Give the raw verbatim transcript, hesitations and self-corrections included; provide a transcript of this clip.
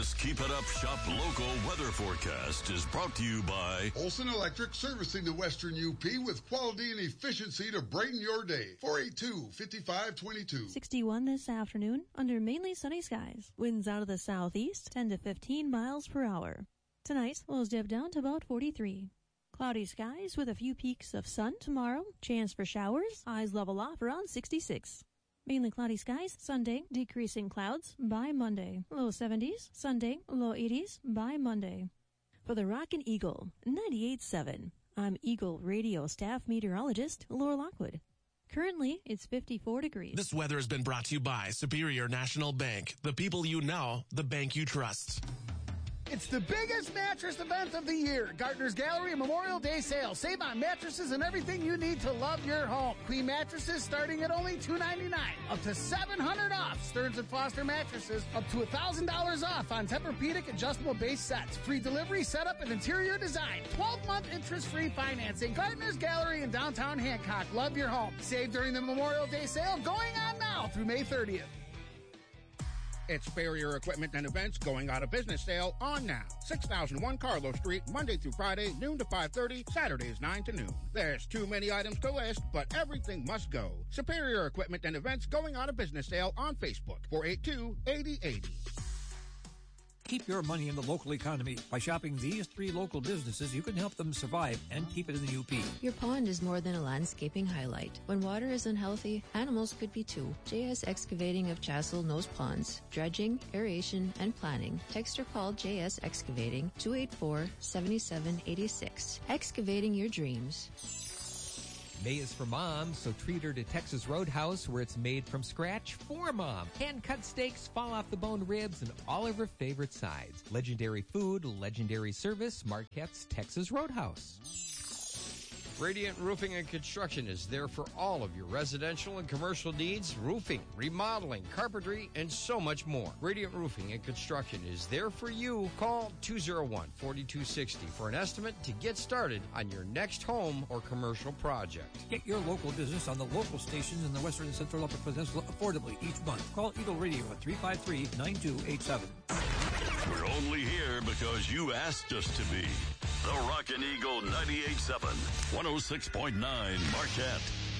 This Keep It Up Shop local weather forecast is brought to you by Olson Electric, servicing the Western U P with quality and efficiency to brighten your day. four eight two, five five two two. sixty-one this afternoon under mainly sunny skies. Winds out of the southeast, ten to fifteen miles per hour. Tonight, lows dip down to about forty-three. Cloudy skies with a few peaks of sun tomorrow. Chance for showers. Highs level off around sixty-six. Mainly cloudy skies Sunday, decreasing clouds by Monday. Low seventies Sunday, low eighties by Monday. For the Rockin' Eagle, ninety-eight point seven, I'm Eagle Radio staff meteorologist Laura Lockwood. Currently, it's fifty-four degrees. This weather has been brought to you by Superior National Bank. The people you know, the bank you trust. It's the biggest mattress event of the year. Gardner's Gallery Memorial Day Sale. Save on mattresses and everything you need to love your home. Queen mattresses starting at only two ninety-nine. Up to seven hundred off. Stearns and Foster mattresses up to one thousand dollars off on Tempur-Pedic adjustable base sets. Free delivery, setup, and interior design. twelve-month interest-free financing. Gardner's Gallery in downtown Hancock. Love your home. Save during the Memorial Day Sale going on now through May thirtieth. It's Barrier Equipment and Events going out of business sale on now. six thousand one Carlos Street, Monday through Friday, noon to five thirty, Saturdays nine to noon. There's too many items to list, but everything must go. Superior Equipment and Events going out of business sale on Facebook, four eight two, eight zero eight zero. Keep your money in the local economy. By shopping these three local businesses, you can help them survive and keep it in the U P. Your pond is more than a landscaping highlight. When water is unhealthy, animals could be too. J S Excavating of Chassel knows ponds, dredging, aeration, and planning. Text or call J S Excavating two eight four, seven seven eight six. Excavating your dreams. May is for Mom, so treat her to Texas Roadhouse, where it's made from scratch for Mom. Hand-cut steaks, fall-off-the-bone ribs, and all of her favorite sides. Legendary food, legendary service, Marquette's Texas Roadhouse. Radiant Roofing and Construction is there for all of your residential and commercial needs, roofing, remodeling, carpentry, and so much more. Radiant Roofing and Construction is there for you. Call two oh one, four two six oh for an estimate to get started on your next home or commercial project. Get your local business on the local stations in the Western and Central Upper Peninsula affordably each month. Call Eagle Radio at three five three, nine two eight seven. We're only here because you asked us to be. The Rockin' Eagle ninety-eight point seven, one oh six point nine Marquette.